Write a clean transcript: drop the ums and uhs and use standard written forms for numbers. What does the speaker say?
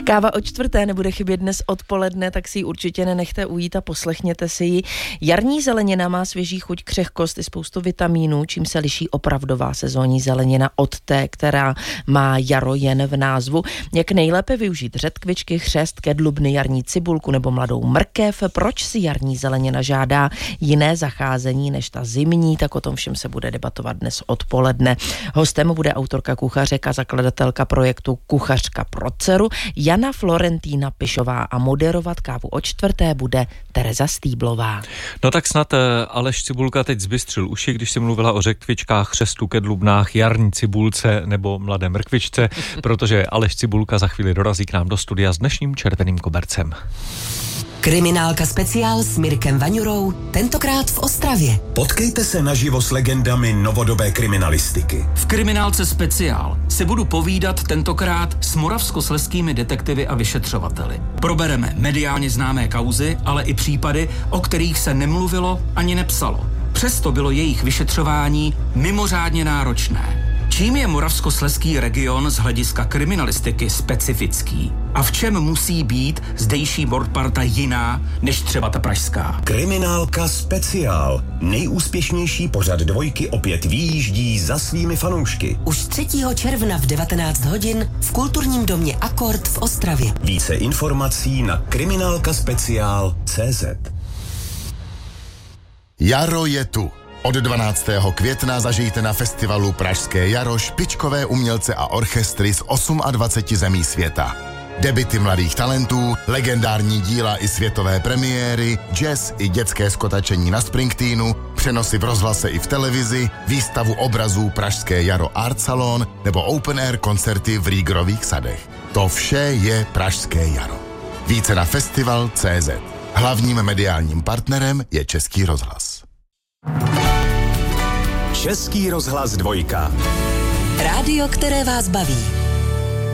Káva o 4. nebude chybět dnes odpoledne, tak si ji určitě nenechte ujít a poslechněte si ji. Jarní zelenina má svěží chuť, křehkost i spoustu vitamínů, čím se liší opravdová sezónní zelenina od té, která má jaro jen v názvu. Jak nejlépe využít řetkvičky, chřest, kedlubny, jarní cibulku nebo mladou mrkev, proč si jarní zelenina žádá jiné zacházení než ta zimní, tak o tom všem se bude debatovat dnes odpoledne. Hostem bude autorka kuchařek a zakladatelka projektu Kuchařka pro dceru Jana Florentína Pišová a moderovat kávu o 4. bude Tereza Stýblová. No tak snad Aleš Cibulka teď zbystřil uši, když si mluvila o řetkvičkách, chřestu, kedlubnách, jarní cibulce nebo mladé mrkvičce, protože Aleš Cibulka za chvíli dorazí k nám do studia s dnešním červeným kobercem. Kriminálka speciál s Mirkem Vaňurou, tentokrát v Ostravě. Potkejte se naživo s legendami novodobé kriminalistiky. V Kriminálce speciál se budu povídat tentokrát s moravskoslezskými detektivy a vyšetřovateli. Probereme mediálně známé kauzy, ale i případy, o kterých se nemluvilo ani nepsalo. Přesto bylo jejich vyšetřování mimořádně náročné. Čím je moravskoslezský region z hlediska kriminalistiky specifický? A v čem musí být zdejší mordparta jiná než třeba ta pražská? Kriminálka speciál. Nejúspěšnější pořad Dvojky opět vyjíždí za svými fanoušky. Už 3. června v 19 hodin v kulturním domě Akord v Ostravě. Více informací na kriminálkaspeciál.cz. Jaro je tu. Od 12. května zažijte na festivalu Pražské jaro špičkové umělce a orchestry z 28 zemí světa. Debuty mladých talentů, legendární díla i světové premiéry, jazz i dětské skotačení na Springteenu, přenosy v rozhlase i v televizi, výstavu obrazů Pražské jaro Art Salon nebo open air koncerty v Rýgrových sadech. To vše je Pražské jaro. Více na festival.cz. Hlavním mediálním partnerem je Český rozhlas. Český rozhlas 2. Rádio, které vás baví.